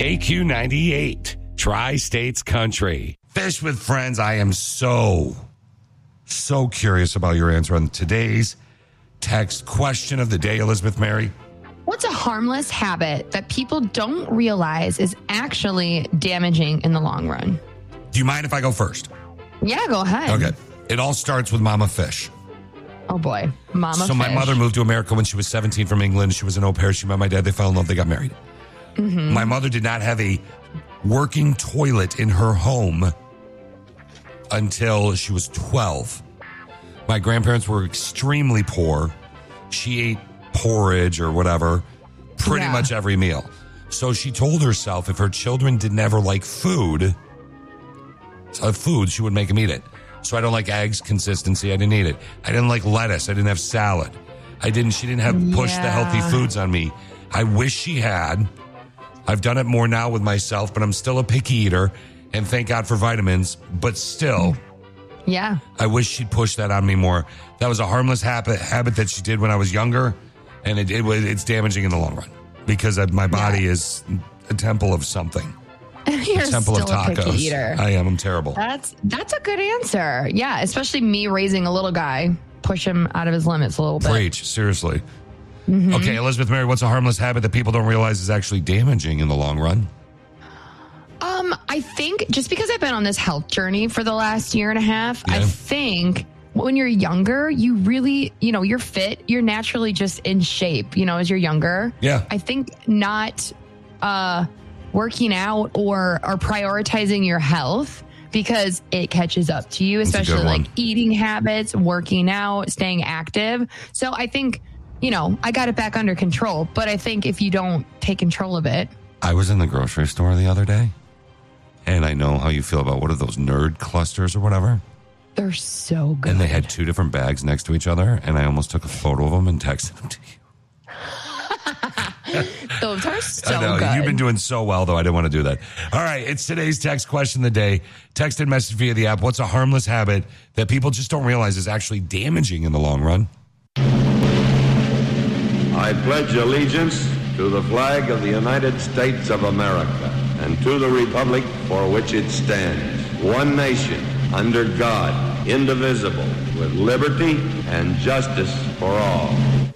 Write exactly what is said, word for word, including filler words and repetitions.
K Q ninety-eight, Tri-States Country. Fish with Friends. I am so, so curious about your answer on today's text question of the day, Elizabeth Mary. What's a harmless habit that people don't realize is actually damaging in the long run? Do you mind if I go first? Yeah, go ahead. Okay. It all starts with Mama Fish. Oh, boy. Mama So Fish. my mother moved to America when she was seventeen from England. She was an au pair. She met my dad. They fell in love. They got married. Mm-hmm. My mother did not have a working toilet in her home until she was twelve. My grandparents were extremely poor. She ate porridge or whatever pretty Yeah. much every meal. So she told herself if her children did never like food, uh, food, she would make them eat it. So I don't like eggs consistency. I didn't eat it. I didn't like lettuce. I didn't have salad. I didn't, she didn't have push the healthy Yeah. foods on me. I wish she had. I've done it more now with myself, but I'm still a picky eater, and thank God for vitamins. But still, Yeah. I wish she'd push that on me more. That was a harmless habit habit that she did when I was younger, and it, it was it's damaging in the long run because my body Yeah. is a temple of something. You're a temple still of a picky tacos. eater. I am. I'm terrible. That's that's a good answer. Yeah, especially me raising a little guy, push him out of his limits a little bit. Preach, seriously. Mm-hmm. Okay, Elizabeth Mary, what's a harmless habit that people don't realize is actually damaging in the long run? Um, I think just because I've been on this health journey for the last year and a half, Yeah. I think when you're younger, you really, you know, you're fit, you're naturally just in shape, you know, as you're younger. Yeah. I think not uh, working out or, or prioritizing your health because it catches up to you, That's a good especially one. like eating habits, working out, staying active. So I think, you know, I got it back under control. But I think if you don't take control of it, I was in the grocery store the other day, and I know how you feel about what are those nerd clusters or whatever. they're so good. And they had two different bags next to each other, and I almost took a photo of them and texted them to you. Those are so I know. good. You've been doing so well, though. I didn't want to do that. All right. It's today's text question of the day. Text and message via the app. What's a harmless habit that people just don't realize is actually damaging in the long run? I pledge allegiance to the flag of the United States of America and to the republic for which it stands, one nation, under God, indivisible, with liberty and justice for all.